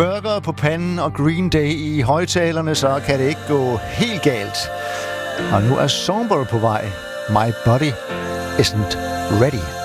burger på panden og Green Day i højtalerne, så kan det ikke gå helt galt. Og nu er Songbird på vej. My body isn't ready.